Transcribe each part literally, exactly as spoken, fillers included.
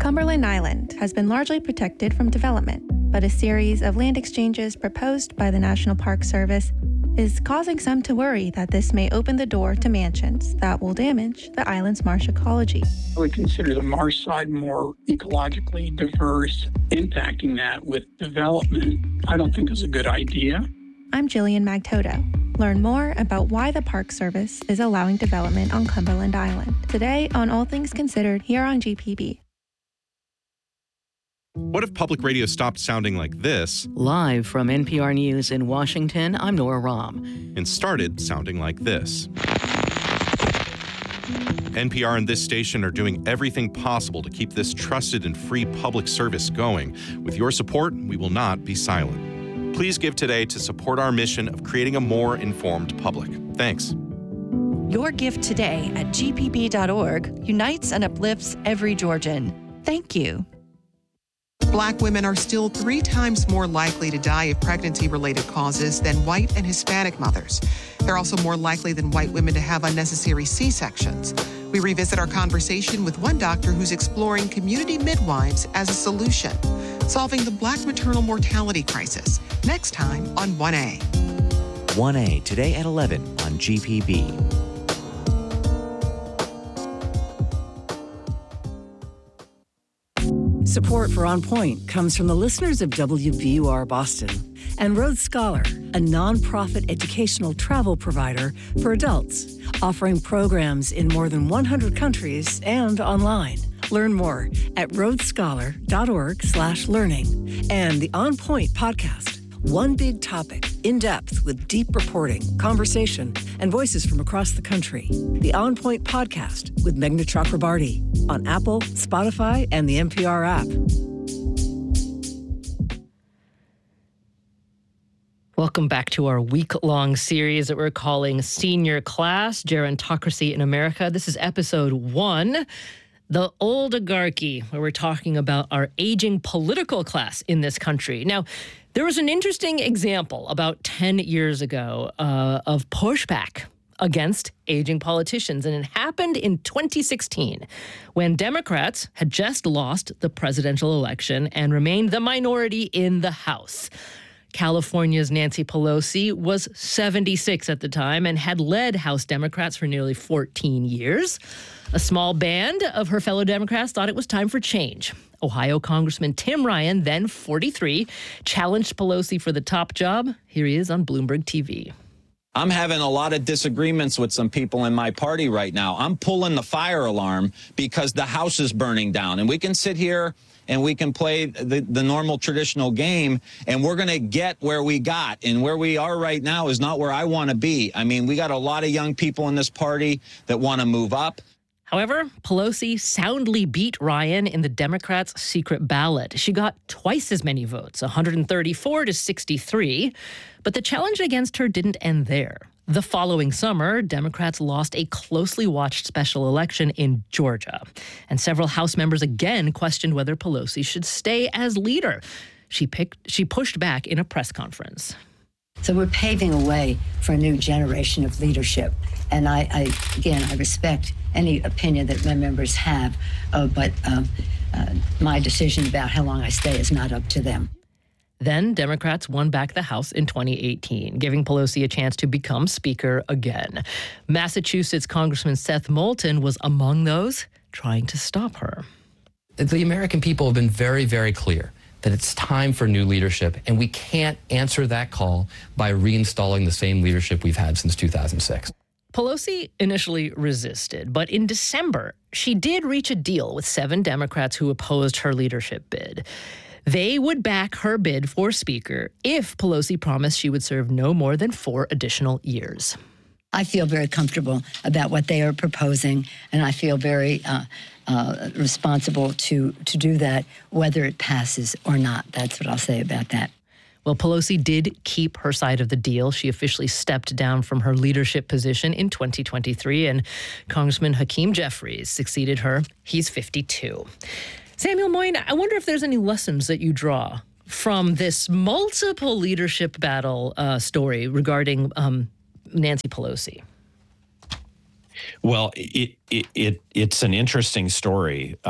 Cumberland Island has been largely protected from development, but a series of land exchanges proposed by the National Park Service is causing some to worry that this may open the door to mansions that will damage the island's marsh ecology. I would consider the marsh side more ecologically diverse. Impacting that with development, I don't think is a good idea. I'm Jillian Magtoto. Learn more about why the Park Service is allowing development on Cumberland Island today on All Things Considered here on G P B. What if public radio stopped sounding like this? Live from N P R News in Washington, I'm Nora Rahm. And started sounding like this. N P R and this station are doing everything possible to keep this trusted and free public service going. With your support, we will not be silent. Please give today to support our mission of creating a more informed public. Thanks. Your gift today at G P B dot org unites and uplifts every Georgian. Thank you. Black women are still three times more likely to die of pregnancy-related causes than white and Hispanic mothers. They're also more likely than white women to have unnecessary C-sections. We revisit our conversation with one doctor who's exploring community midwives as a solution, solving the Black maternal mortality crisis. Next time on one A. one A, today at eleven on G P B. Support for On Point comes from the listeners of W V U R Boston and Road Scholar, a nonprofit educational travel provider for adults, offering programs in more than one hundred countries and online. Learn more at roadscholar.org slash learning. And the On Point podcast, one big topic, in depth with deep reporting, conversation, and voices from across the country. The On Point podcast with Meghna Chakrabarti on Apple, Spotify, and the N P R app. Welcome back to our week-long series that we're calling Senior Class, Gerontocracy in America. This is episode one, The Oligarchy, where we're talking about our aging political class in this country. Now, there was an interesting example about ten years ago uh, of pushback against aging politicians, and it happened in twenty sixteen when Democrats had just lost the presidential election and remained the minority in the House. California's Nancy Pelosi was seventy-six at the time and had led House Democrats for nearly fourteen years. A small band of her fellow Democrats thought it was time for change. Ohio Congressman Tim Ryan, then forty-three, challenged Pelosi for the top job. Here he is on Bloomberg T V. I'm having a lot of disagreements with some people in my party right now. I'm pulling the fire alarm because the house is burning down. And we can sit here and we can play the, the normal traditional game, and we're going to get where we got. And where we are right now is not where I want to be. I mean, we got a lot of young people in this party that want to move up. However, Pelosi soundly beat Ryan in the Democrats' secret ballot. She got twice as many votes, one hundred thirty-four to sixty-three. But the challenge against her didn't end there. The following summer, Democrats lost a closely watched special election in Georgia. And several House members again questioned whether Pelosi should stay as leader. She picked, she pushed back in a press conference. So we're paving a way for a new generation of leadership. And I, I again, I respect any opinion that my members have, uh, but um, uh, my decision about how long I stay is not up to them. Then Democrats won back the House in twenty eighteen, giving Pelosi a chance to become Speaker again. Massachusetts Congressman Seth Moulton was among those trying to stop her. The American people have been very, very clear that it's time for new leadership, and we can't answer that call by reinstalling the same leadership we've had since two thousand six. Pelosi initially resisted, but in December, she did reach a deal with seven Democrats who opposed her leadership bid. They would back her bid for Speaker if Pelosi promised she would serve no more than four additional years. I feel very comfortable about what they are proposing, and I feel very uh, uh, responsible to, to do that, whether it passes or not. That's what I'll say about that. Well, Pelosi did keep her side of the deal. She officially stepped down from her leadership position in twenty twenty-three, and Congressman Hakeem Jeffries succeeded her. He's fifty-two. Samuel Moyn, I wonder if there's any lessons that you draw from this multiple leadership battle uh, story regarding um, Nancy Pelosi. Well, it, it it it's an interesting story. Uh,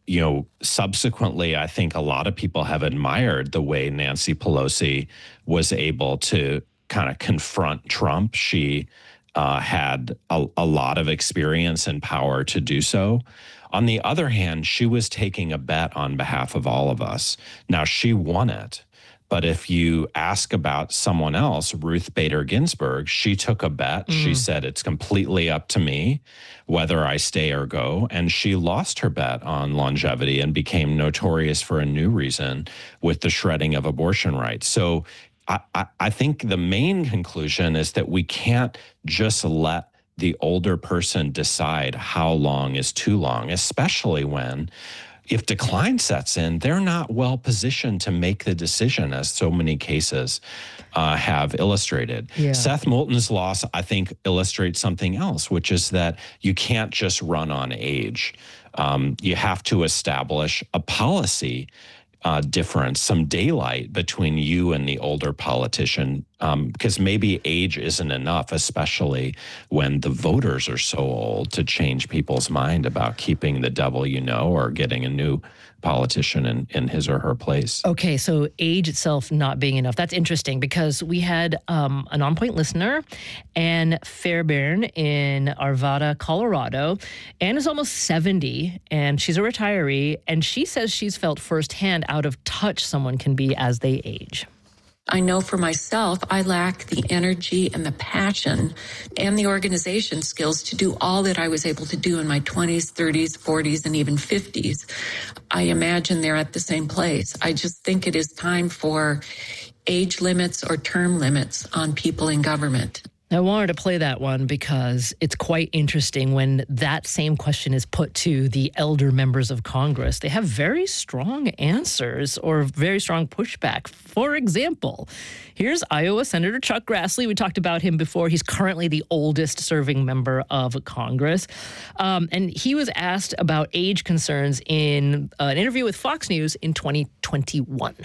you know, subsequently, I think a lot of people have admired the way Nancy Pelosi was able to kind of confront Trump. She uh, had a, a lot of experience and power to do so. On the other hand, she was taking a bet on behalf of all of us. Now, she won it. But if you ask about someone else, Ruth Bader Ginsburg, she took a bet. Mm. She said, it's completely up to me whether I stay or go. And she lost her bet on longevity and became notorious for a new reason with the shredding of abortion rights. So I, I, I think the main conclusion is that we can't just let the older person decide how long is too long, especially when, if decline sets in, they're not well positioned to make the decision, as so many cases uh, have illustrated. Yeah. Seth Moulton's loss, I think, illustrates something else, which is that you can't just run on age. Um, you have to establish a policy uh, difference, some daylight between you and the older politician, um, because maybe age isn't enough, especially when the voters are so old, to change people's mind about keeping the devil you know or getting a new politician in, in his or her place. Okay, so age itself not being enough. That's interesting because we had um, an On Point listener, Ann Fairbairn in Arvada, Colorado. Ann is almost seventy, and she's a retiree, and she says she's felt firsthand out of touch someone can be as they age. I know for myself, I lack the energy and the passion and the organization skills to do all that I was able to do in my twenties, thirties, forties, and even fifties. I imagine they're at the same place. I just think it is time for age limits or term limits on people in government. I wanted to play that one because it's quite interesting when that same question is put to the elder members of Congress. They have very strong answers or very strong pushback. For example, here's Iowa Senator Chuck Grassley. We talked about him before. He's currently the oldest serving member of Congress. Um, and he was asked about age concerns in uh, an interview with Fox News in twenty twenty-one.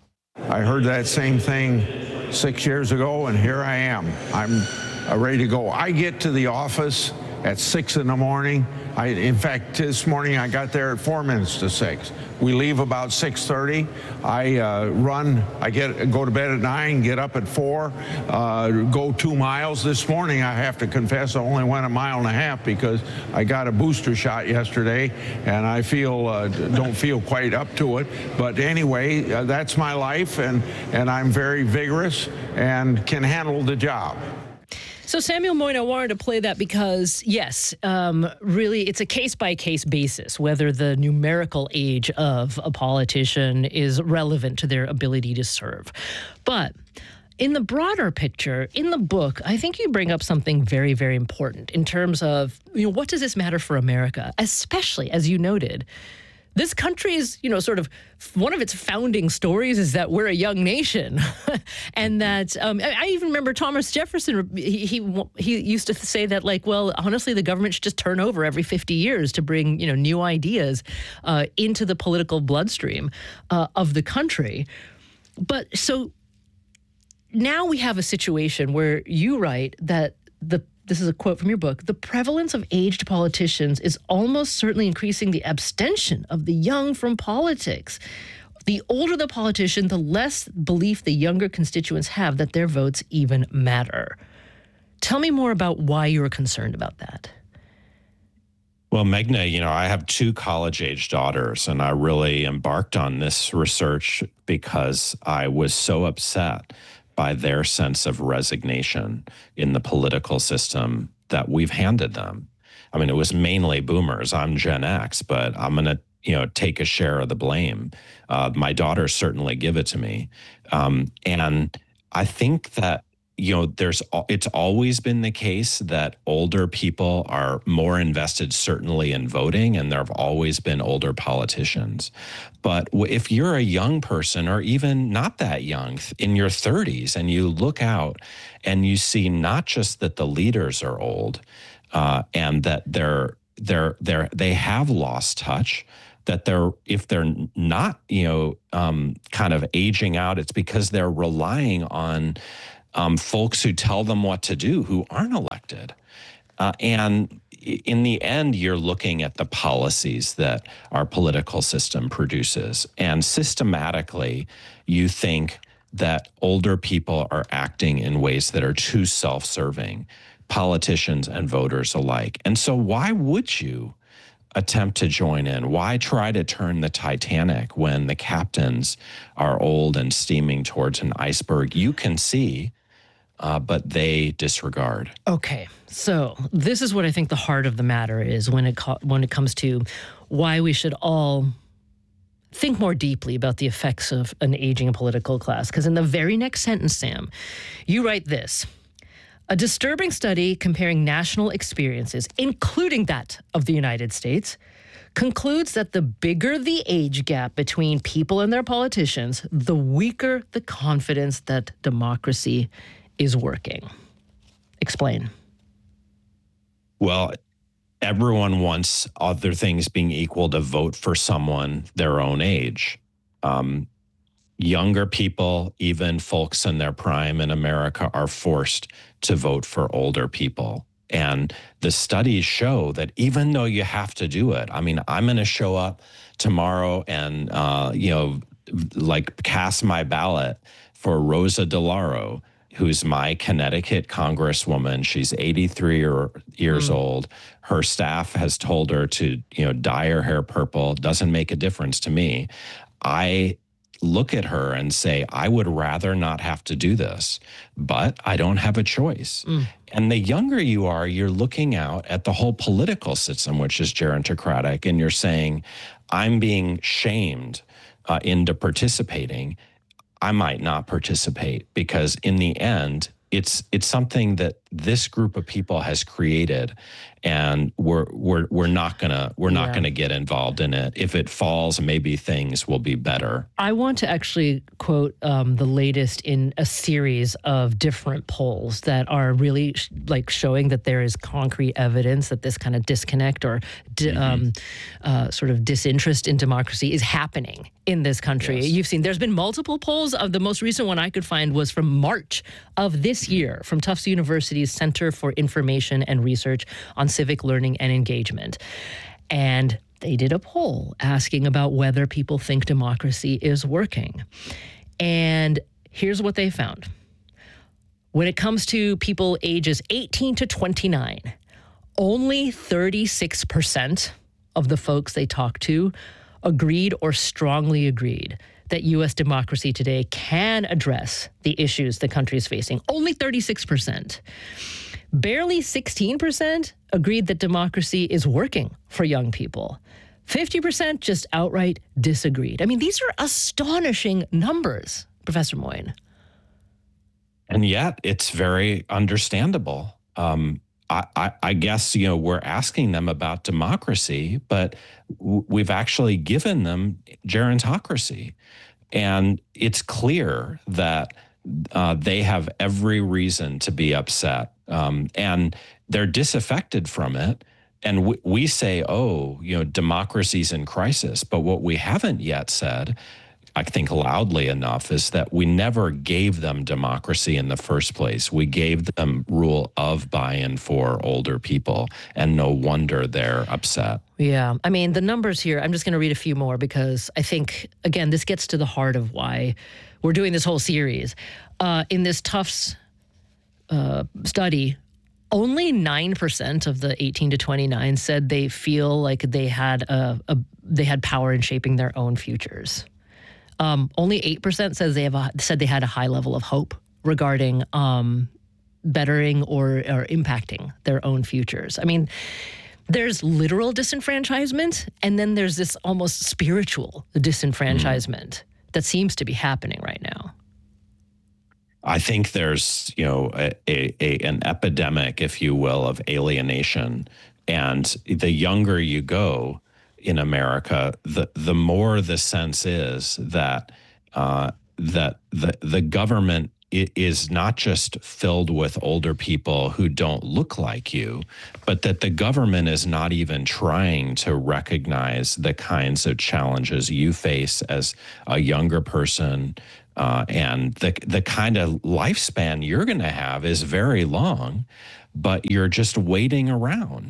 I heard that same thing six years ago, and here I am. I'm uh, ready to go. I get to the office at six in the morning. I, in fact, this morning I got there at four minutes to six. We leave about six thirty. I uh, run, I get go to bed at nine, get up at four, uh, go two miles. This morning, I have to confess, I only went a mile and a half because I got a booster shot yesterday, and I feel uh, don't feel quite up to it. But anyway, uh, that's my life, and, and I'm very vigorous and can handle the job. So Samuel Moyn, I wanted to play that because, yes, um, really, it's a case-by-case basis whether the numerical age of a politician is relevant to their ability to serve. But in the broader picture, in the book, I think you bring up something very, very important in terms of, you know, what does this matter for America, especially, as you noted, this country's, you know, sort of one of its founding stories is that we're a young nation. And that um, I, I even remember Thomas Jefferson, he, he he used to say that, like, well, honestly, the government should just turn over every fifty years to bring, you know, new ideas uh, into the political bloodstream uh, of the country. But so now we have a situation where you write that the this is a quote from your book, the prevalence of aged politicians is almost certainly increasing the abstention of the young from politics. The older the politician, the less belief the younger constituents have that their votes even matter. Tell me more about why you're concerned about that. Well, Meghna, you know, I have two college-age daughters, and I really embarked on this research because I was so upset by their sense of resignation in the political system that we've handed them. I mean, it was mainly boomers. I'm Gen X, but I'm going to, you know, take a share of the blame. Uh, my daughters certainly give it to me. Um, and I think that, you know, there's it's always been the case that older people are more invested, certainly, in voting, and there have always been older politicians. But if you're a young person, or even not that young, in your thirties, and you look out and you see not just that the leaders are old, uh, and that they're they're they're they have lost touch, that they're, if they're not, you know, um, kind of aging out, it's because they're relying on Um, folks who tell them what to do, who aren't elected. Uh, and, in the end, you're looking at the policies that our political system produces. And systematically, you think that older people are acting in ways that are too self-serving, politicians and voters alike. And so why would you attempt to join in? Why try to turn the Titanic when the captains are old and steaming towards an iceberg you can see, uh, but they disregard? Okay, so this is what I think the heart of the matter is when it co- when it comes to why we should all think more deeply about the effects of an aging political class. Because in the very next sentence, Sam, you write this: a disturbing study comparing national experiences, including that of the United States, concludes that the bigger the age gap between people and their politicians, the weaker the confidence that democracy is working. Explain. Well, everyone wants, other things being equal, to vote for someone their own age. Um, younger people, even folks in their prime in America, are forced to vote for older people. And the studies show that even though you have to do it, I mean, I'm going to show up tomorrow and, uh, you know, like cast my ballot for Rosa DeLauro, who's my Connecticut congresswoman. She's eighty-three years mm. old. Her staff has told her to, you know, dye her hair purple. Doesn't make a difference to me. I look at her and say, I would rather not have to do this, but I don't have a choice. Mm. And the younger you are, you're looking out at the whole political system, which is gerontocratic, and you're saying, I'm being shamed uh, into participating. I might not participate because in the end, it's it's something that this group of people has created, and we're we're we're not gonna we're not yeah. gonna get involved in it. If it falls, maybe things will be better. I want to actually quote um, the latest in a series of different polls that are really sh- like showing that there is concrete evidence that this kind of disconnect or di- mm-hmm. um, uh, sort of disinterest in democracy is happening in this country. Yes. You've seen there's been multiple polls. Of the most recent one I could find was from March of this year from Tufts University's Center for Information and Research on Civic Learning and Engagement. And they did a poll asking about whether people think democracy is working. And here's what they found. When it comes to people ages eighteen to twenty-nine, only thirty-six percent of the folks they talked to agreed or strongly agreed that U S democracy today can address the issues the country is facing. Only thirty-six percent. Barely sixteen percent agreed that democracy is working for young people. fifty percent just outright disagreed. I mean, these are astonishing numbers, Professor Moyn. And yet it's very understandable. Um, I, I, I guess, you know, we're asking them about democracy, but w- we've actually given them gerontocracy. And it's clear that uh, they have every reason to be upset. Um, and they're disaffected from it. And w- we say, oh, you know, democracy's in crisis. But what we haven't yet said, I think loudly enough, is that we never gave them democracy in the first place. We gave them rule of buy-in for older people, and no wonder they're upset. Yeah. I mean, the numbers here, I'm just going to read a few more because I think, again, this gets to the heart of why we're doing this whole series. Uh, in this Tufts uh, study, only nine percent of the eighteen to twenty-nine said they feel like they had a, a they had power in shaping their own futures. Um, only eight percent says they have a, said they had a high level of hope regarding um, bettering or, or impacting their own futures. I mean, there's literal disenfranchisement, and then there's this almost spiritual disenfranchisement mm. that seems to be happening right now. I think there's, you know, a, a, a an epidemic, if you will, of alienation. And the younger you go in America, the the more the sense is that uh, that the the government is not just filled with older people who don't look like you, but that the government is not even trying to recognize the kinds of challenges you face as a younger person. Uh, and the the kind of lifespan you're going to have is very long, but you're just waiting around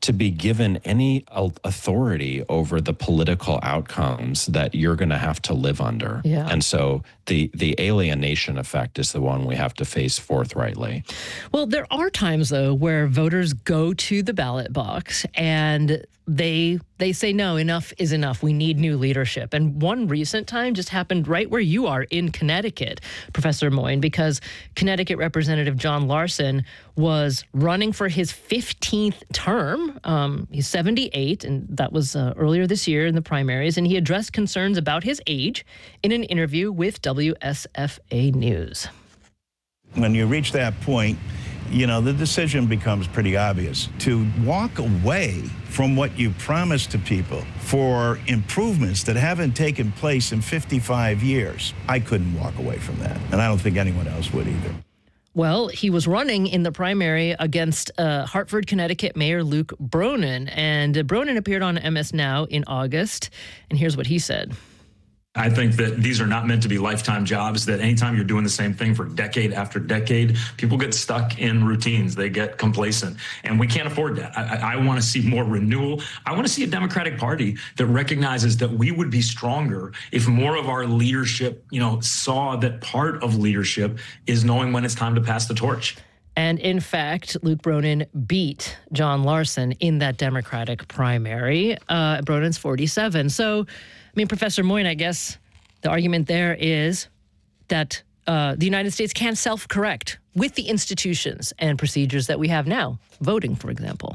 to be given any authority over the political outcomes that you're going to have to live under. Yeah. And so the the alienation effect is the one we have to face forthrightly. Well, there are times, though, where voters go to the ballot box and they they say, no, enough is enough. We need new leadership. And one recent time just happened right where you are in Connecticut, Professor Moyne, because Connecticut Representative John Larson was running for his fifteenth term. Um, he's seventy-eight, and that was uh, earlier this year in the primaries. And he addressed concerns about his age in an interview with W S F A News. When you reach that point, you know, the decision becomes pretty obvious. To walk away from what you promised to people for improvements that haven't taken place in fifty-five years, I couldn't walk away from that. And I don't think anyone else would either. Well, he was running in the primary against uh, Hartford, Connecticut Mayor Luke Bronin. And uh, Bronin appeared on M S Now in August. And here's what he said. I think that these are not meant to be lifetime jobs, that anytime you're doing the same thing for decade after decade, people get stuck in routines. They get complacent. And we can't afford that. I, I want to see more renewal. I want to see a Democratic Party that recognizes that we would be stronger if more of our leadership, you know, saw that part of leadership is knowing when it's time to pass the torch. And in fact, Luke Bronin beat John Larson in that Democratic primary. Uh, Bronin's forty-seven. So, I mean, Professor Moyne, I guess the argument there is that uh, the United States can self-correct with the institutions and procedures that we have now, voting, for example.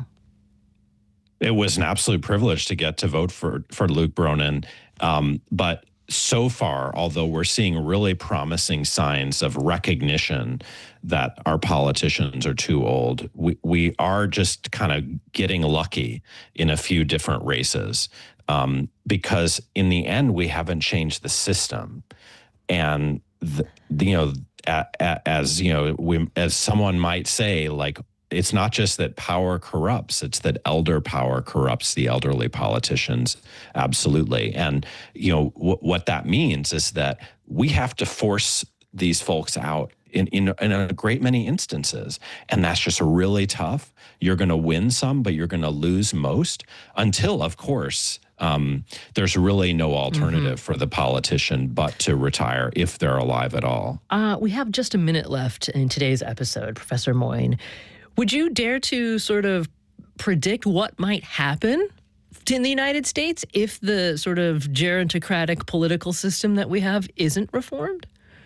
It was an absolute privilege to get to vote for, for Luke Bronin. Um, but so far, although we're seeing really promising signs of recognition that our politicians are too old, we, we are just kind of getting lucky in a few different races. Um, because in the end, we haven't changed the system. And, the, you know, a, a, as, you know, we, as someone might say, like, it's not just that power corrupts, it's that elder power corrupts the elderly politicians. Absolutely. And, you know, w- what that means is that we have to force these folks out in, in, in a great many instances. And that's just really tough. You're going to win some, but you're going to lose most until, of course, Um, there's really no alternative mm-hmm. for the politician but to retire if they're alive at all. Uh, we have just a minute left in today's episode, Professor Moyne. Would you dare to sort of predict what might happen in the United States if the sort of gerontocratic political system that we have isn't reformed?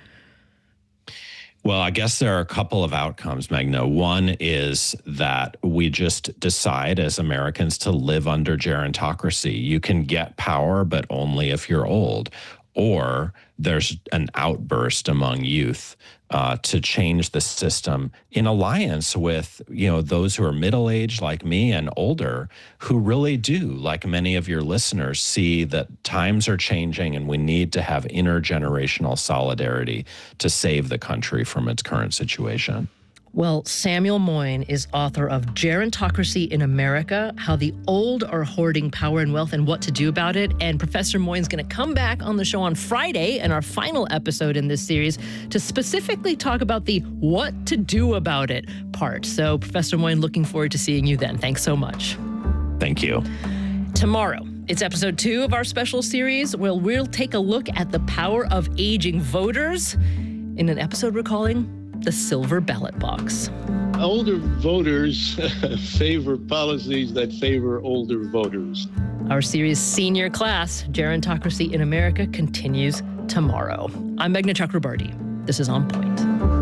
Well, I guess there are a couple of outcomes, Magna. One is that we just decide as Americans to live under gerontocracy. You can get power, but only if you're old. Or there's an outburst among youth uh, to change the system in alliance with, you know, those who are middle-aged like me and older who really do, like many of your listeners, see that times are changing and we need to have intergenerational solidarity to save the country from its current situation. Well, Samuel Moyne is author of Gerontocracy in America, How the Old Are Hoarding Power and Wealth and What to Do About It. And Professor Moyne's going to come back on the show on Friday in our final episode in this series to specifically talk about the what to do about it part. So, Professor Moyne, looking forward to seeing you then. Thanks so much. Thank you. Tomorrow, it's episode two of our special series where we'll take a look at the power of aging voters in an episode we're calling The Silver Ballot Box. Older voters favor policies that favor older voters. Our series Senior Class, Gerontocracy in America, continues tomorrow. I'm Meghna Chakrabarti. This is On Point.